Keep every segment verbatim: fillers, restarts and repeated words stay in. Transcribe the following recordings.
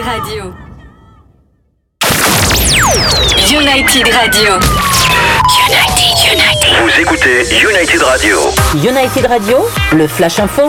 Radio. United Radio. United, United. Vous écoutez United Radio. United Radio, le Flash Info.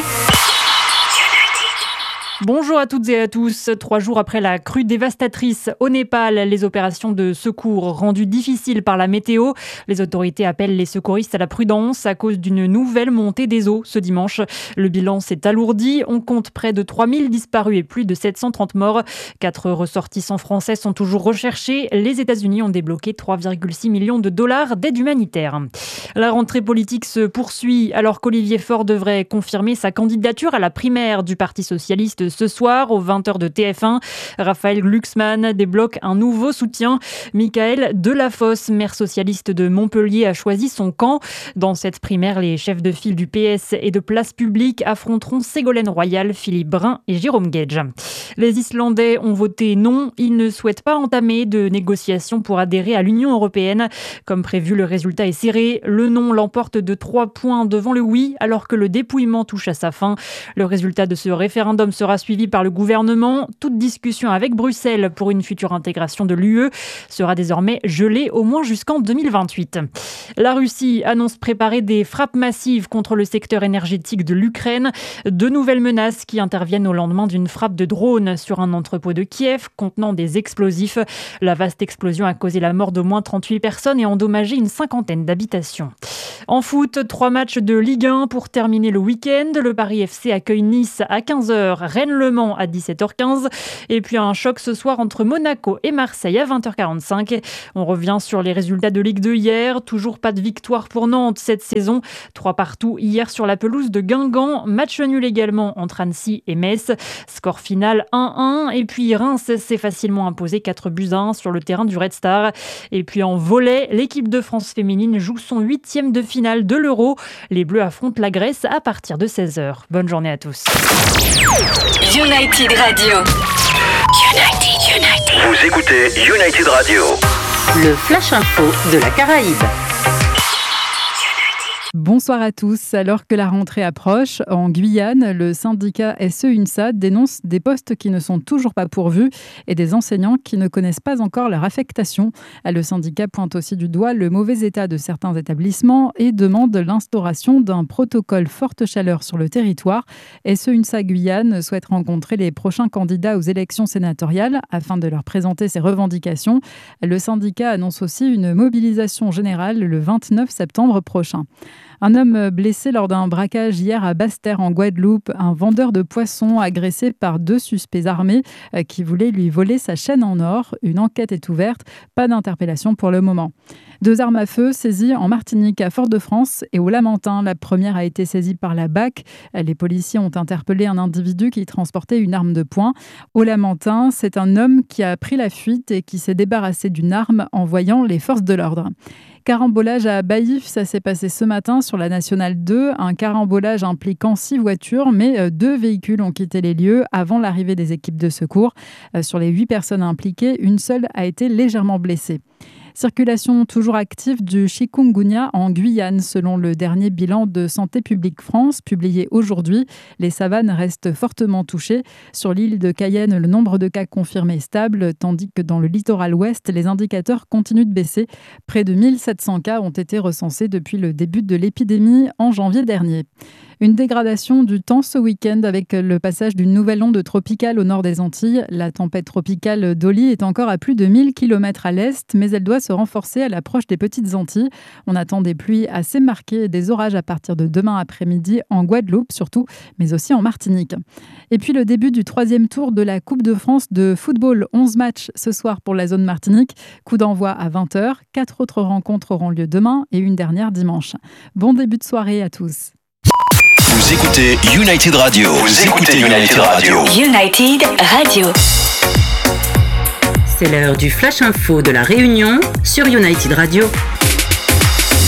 Bonjour à toutes et à tous. Trois jours après la crue dévastatrice au Népal, les opérations de secours rendues difficiles par la météo, les autorités appellent les secouristes à la prudence à cause d'une nouvelle montée des eaux ce dimanche. Le bilan s'est alourdi. On compte près de trois mille disparus et plus de sept cent trente morts. Quatre ressortissants français sont toujours recherchés. Les États-Unis ont débloqué trois virgule six millions de dollars d'aide humanitaire. La rentrée politique se poursuit alors qu'Olivier Faure devrait confirmer sa candidature à la primaire du Parti socialiste ce soir aux vingt heures de T F un. Raphaël Glucksmann débloque un nouveau soutien. Michael Delafosse, maire socialiste de Montpellier, a choisi son camp. Dans cette primaire, les chefs de file du P S et de Place Publique affronteront Ségolène Royal, Philippe Brun et Jérôme Gage. Les Islandais ont voté non. Ils ne souhaitent pas entamer de négociations pour adhérer à l'Union européenne. Comme prévu, le résultat est serré. Le non l'emporte de trois points devant le oui, alors que le dépouillement touche à sa fin. Le résultat de ce référendum sera suivi par le gouvernement. Toute discussion avec Bruxelles pour une future intégration de l'U E sera désormais gelée au moins jusqu'en deux mille vingt-huit. La Russie annonce préparer des frappes massives contre le secteur énergétique de l'Ukraine. De nouvelles menaces qui interviennent au lendemain d'une frappe de drone sur un entrepôt de Kiev contenant des explosifs. La vaste explosion a causé la mort d'au moins trente-huit personnes et endommagé une cinquantaine d'habitations. En foot, trois matchs de Ligue un pour terminer le week-end. Le Paris F C accueille Nice à quinze heures, Rennes-Le Mans à dix-sept heures quinze. Et puis un choc ce soir entre Monaco et Marseille à vingt heures quarante-cinq. On revient sur les résultats de Ligue deux hier. Toujours pas de victoire pour Nantes cette saison. Trois partout hier sur la pelouse de Guingamp. Match nul également entre Annecy et Metz. Score final un un. Et puis Reims s'est facilement imposé quatre buts à un sur le terrain du Red Star. Et puis en volley, l'équipe de France féminine joue son huitième de finale de l'Euro. Les Bleus affrontent la Grèce à partir de seize heures. Bonne journée à tous. United Radio. United, United. Vous écoutez United Radio. Le Flash Info de la Caraïbe. Bonsoir à tous. Alors que la rentrée approche, en Guyane, le syndicat S E UNSA dénonce des postes qui ne sont toujours pas pourvus et des enseignants qui ne connaissent pas encore leur affectation. Le syndicat pointe aussi du doigt le mauvais état de certains établissements et demande l'instauration d'un protocole forte chaleur sur le territoire. S E UNSA Guyane souhaite rencontrer les prochains candidats aux élections sénatoriales afin de leur présenter ses revendications. Le syndicat annonce aussi une mobilisation générale le vingt-neuf septembre prochain. Un homme blessé lors d'un braquage hier à Basse-Terre en Guadeloupe, un vendeur de poissons agressé par deux suspects armés qui voulaient lui voler sa chaîne en or. Une enquête est ouverte, pas d'interpellation pour le moment. Deux armes à feu saisies en Martinique, à Fort-de-France et au Lamentin. La première a été saisie par la B A C. Les policiers ont interpellé un individu qui transportait une arme de poing. Au Lamentin, c'est un homme qui a pris la fuite et qui s'est débarrassé d'une arme en voyant les forces de l'ordre. Carambolage à Baïf, ça s'est passé ce matin sur la Nationale deux. Un carambolage impliquant six voitures, mais deux véhicules ont quitté les lieux avant l'arrivée des équipes de secours. Sur les huit personnes impliquées, une seule a été légèrement blessée. Circulation toujours active du chikungunya en Guyane, selon le dernier bilan de Santé publique France, publié aujourd'hui. Les savanes restent fortement touchées. Sur l'île de Cayenne, le nombre de cas confirmés est stable, tandis que dans le littoral ouest, les indicateurs continuent de baisser. Près de mille sept cents cas ont été recensés depuis le début de l'épidémie en janvier dernier. Une dégradation du temps ce week-end avec le passage d'une nouvelle onde tropicale au nord des Antilles. La tempête tropicale Dolly est encore à plus de mille kilomètres à l'est, mais elle doit se renforcer à l'approche des Petites Antilles. On attend des pluies assez marquées et des orages à partir de demain après-midi en Guadeloupe surtout, mais aussi en Martinique. Et puis le début du troisième tour de la Coupe de France de football. onze matchs ce soir pour la zone Martinique. Coup d'envoi à vingt heures. Quatre autres rencontres auront lieu demain et une dernière dimanche. Bon début de soirée à tous. Vous écoutez United Radio. Vous écoutez United Radio. United Radio. C'est l'heure du Flash Info de la Réunion sur United Radio.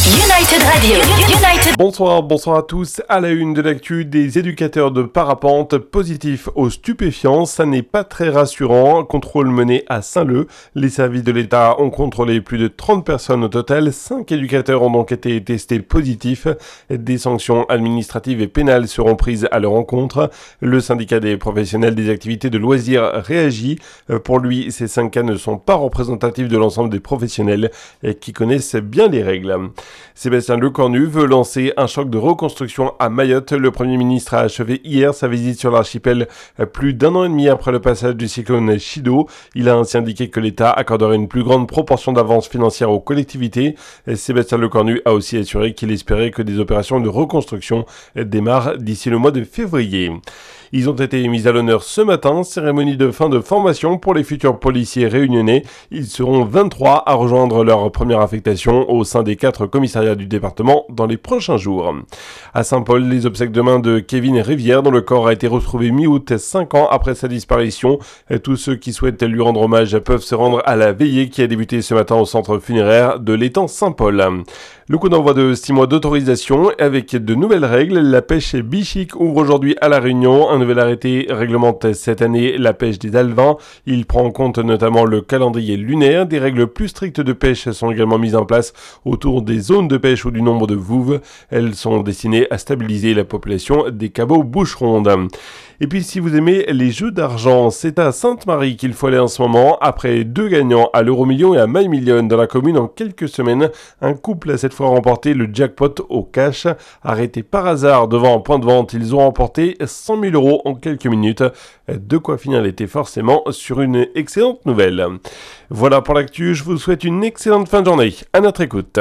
United Radio. United. Bonsoir, bonsoir à tous. À la une de l'actu, des éducateurs de parapente positifs aux stupéfiants. Ça n'est pas très rassurant. Contrôle mené à Saint-Leu. Les services de l'État ont contrôlé plus de trente personnes au total. cinq éducateurs ont donc été testés positifs. Des sanctions administratives et pénales seront prises à leur encontre. Le syndicat des professionnels des activités de loisirs réagit. Pour lui, ces cinq cas ne sont pas représentatifs de l'ensemble des professionnels qui connaissent bien les règles. Sébastien Lecornu veut lancer un choc de reconstruction à Mayotte. Le Premier ministre a achevé hier sa visite sur l'archipel plus d'un an et demi après le passage du cyclone Chido. Il a ainsi indiqué que l'État accorderait une plus grande proportion d'avance financière aux collectivités. Sébastien Lecornu a aussi assuré qu'il espérait que des opérations de reconstruction démarrent d'ici le mois de février. Ils ont été mis à l'honneur ce matin, cérémonie de fin de formation pour les futurs policiers réunionnais. Ils seront vingt-trois à rejoindre leur première affectation au sein des quatre commissariats du département dans les prochains jours. À Saint-Paul, les obsèques demain de Kevin Rivière, dont le corps a été retrouvé mi-août, cinq ans après sa disparition. Tous ceux qui souhaitent lui rendre hommage peuvent se rendre à la veillée qui a débuté ce matin au centre funéraire de l'étang Saint-Paul. Le coup d'envoi de six mois d'autorisation avec de nouvelles règles. La pêche bichique ouvre aujourd'hui à La Réunion. Un nouvel arrêté réglemente cette année la pêche des alevins. Il prend en compte notamment le calendrier lunaire. Des règles plus strictes de pêche sont également mises en place autour des zones de pêche ou du nombre de vouves. Elles sont destinées à stabiliser la population des cabots boucherondes. Et puis si vous aimez les jeux d'argent, c'est à Sainte-Marie qu'il faut aller en ce moment. Après deux gagnants à l'Euro-Million et à My Million dans la commune en quelques semaines, un couple a cette fois remporté le jackpot au cash. Arrêtés par hasard devant un point de vente, ils ont remporté cent mille euros en quelques minutes. De quoi finir l'été forcément sur une excellente nouvelle. Voilà pour l'actu, je vous souhaite une excellente fin de journée. À notre écoute.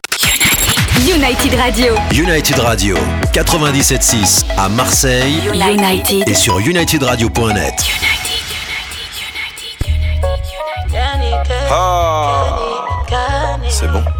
United Radio. United Radio, quatre-vingt-dix-sept six à Marseille United. et sur united radio point net. United, United, United, United. Ah, c'est bon.